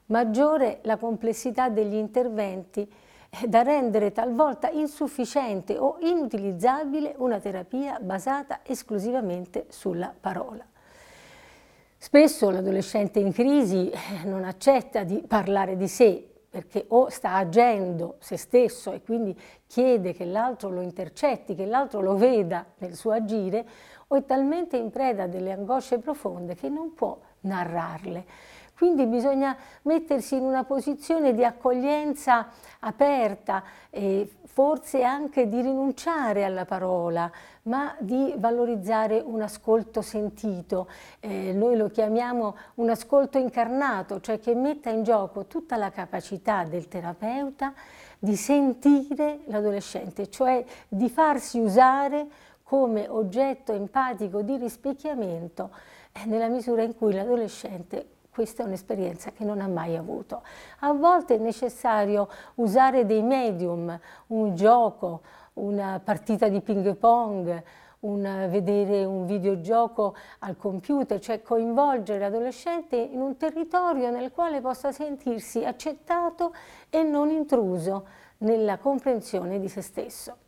maggiore la complessità degli interventi da rendere talvolta insufficiente o inutilizzabile una terapia basata esclusivamente sulla parola. Spesso l'adolescente in crisi non accetta di parlare di sé, perché o sta agendo se stesso e quindi chiede che l'altro lo intercetti, che l'altro lo veda nel suo agire, o è talmente in preda a delle angosce profonde che non può narrarle. Quindi bisogna mettersi in una posizione di accoglienza aperta e forse anche di rinunciare alla parola, ma di valorizzare un ascolto sentito. Noi lo chiamiamo un ascolto incarnato, cioè che metta in gioco tutta la capacità del terapeuta di sentire l'adolescente, cioè di farsi usare come oggetto empatico di rispecchiamento nella misura in cui l'adolescente questa è un'esperienza che non ha mai avuto. A volte è necessario usare dei medium, un gioco, una partita di ping pong, vedere un videogioco al computer, cioè coinvolgere l'adolescente in un territorio nel quale possa sentirsi accettato e non intruso nella comprensione di se stesso.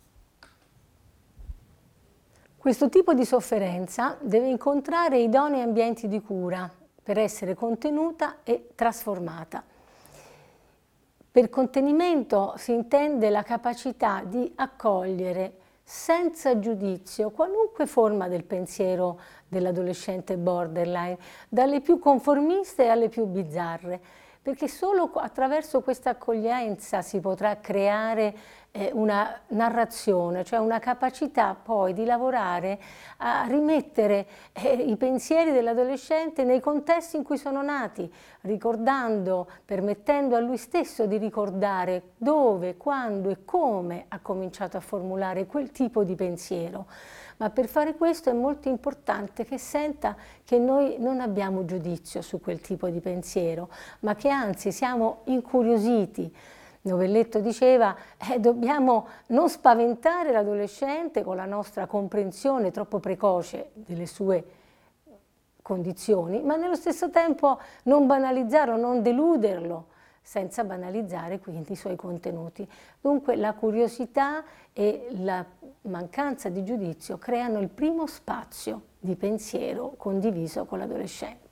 Questo tipo di sofferenza deve incontrare idonei ambienti di cura per essere contenuta e trasformata. Per contenimento si intende la capacità di accogliere senza giudizio qualunque forma del pensiero dell'adolescente borderline, dalle più conformiste alle più bizzarre, perché solo attraverso questa accoglienza si potrà creare una narrazione, cioè una capacità poi di lavorare a rimettere i pensieri dell'adolescente nei contesti in cui sono nati, ricordando, permettendo a lui stesso di ricordare dove, quando e come ha cominciato a formulare quel tipo di pensiero. Ma per fare questo è molto importante che senta che noi non abbiamo giudizio su quel tipo di pensiero, ma che anzi siamo incuriositi. Novelletto diceva, dobbiamo non spaventare l'adolescente con la nostra comprensione troppo precoce delle sue condizioni, ma nello stesso tempo non banalizzarlo, non deluderlo, senza banalizzare quindi i suoi contenuti. Dunque la curiosità e la mancanza di giudizio creano il primo spazio di pensiero condiviso con l'adolescente.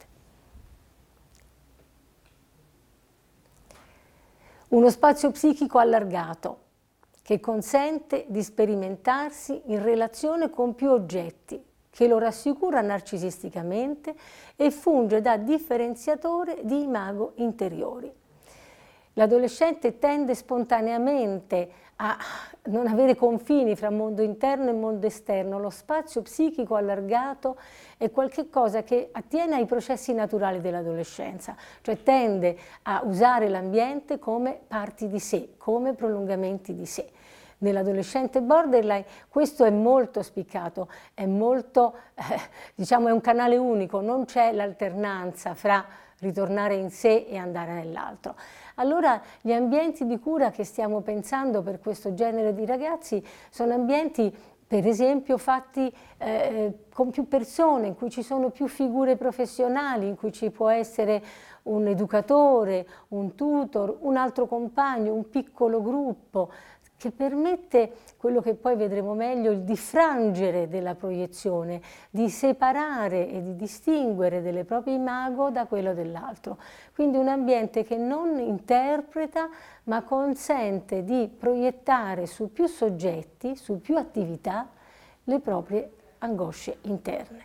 Uno spazio psichico allargato che consente di sperimentarsi in relazione con più oggetti, che lo rassicura narcisisticamente e funge da differenziatore di imago interiori. L'adolescente tende spontaneamente a non avere confini fra mondo interno e mondo esterno. Lo spazio psichico allargato è qualcosa che attiene ai processi naturali dell'adolescenza, cioè tende a usare l'ambiente come parti di sé, come prolungamenti di sé. Nell'adolescente borderline questo è molto spiccato, è molto, diciamo, è un canale unico, non c'è l'alternanza fra ritornare in sé e andare nell'altro. Allora gli ambienti di cura che stiamo pensando per questo genere di ragazzi sono ambienti per esempio fatti con più persone, in cui ci sono più figure professionali, in cui ci può essere un educatore, un tutor, un altro compagno, un piccolo gruppo, che permette quello che poi vedremo meglio, il diffrangere della proiezione, di separare e di distinguere delle proprie imago da quello dell'altro. Quindi un ambiente che non interpreta, ma consente di proiettare su più soggetti, su più attività, le proprie angosce interne.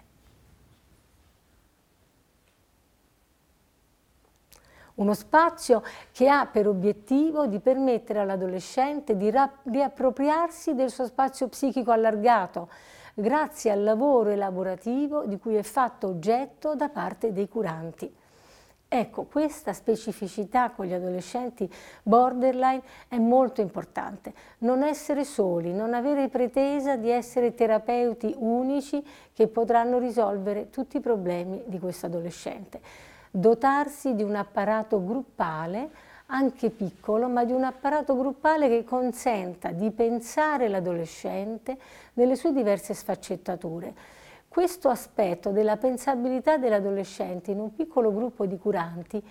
Uno spazio che ha per obiettivo di permettere all'adolescente di riappropriarsi del suo spazio psichico allargato, grazie al lavoro elaborativo di cui è fatto oggetto da parte dei curanti. Ecco, questa specificità con gli adolescenti borderline è molto importante. Non essere soli, non avere pretesa di essere terapeuti unici che potranno risolvere tutti i problemi di questo adolescente. Dotarsi di un apparato gruppale, anche piccolo, ma di un apparato gruppale che consenta di pensare l'adolescente nelle sue diverse sfaccettature. Questo aspetto della pensabilità dell'adolescente in un piccolo gruppo di curanti